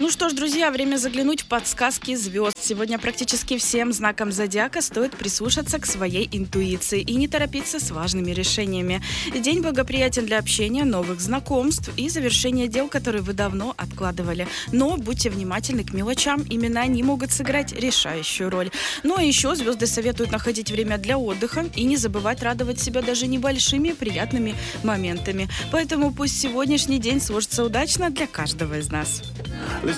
Ну что ж, друзья, время заглянуть в подсказки звезд. Сегодня практически всем знакам зодиака стоит прислушаться к своей интуиции и не торопиться с важными решениями. День благоприятен для общения, новых знакомств и завершения дел, которые вы давно откладывали. Но будьте внимательны к мелочам, именно они могут сыграть решающую роль. Ну а еще звезды советуют находить время для отдыха и не забывать радовать себя даже небольшими приятными моментами. Поэтому пусть сегодняшний день сложится удачно для каждого из нас.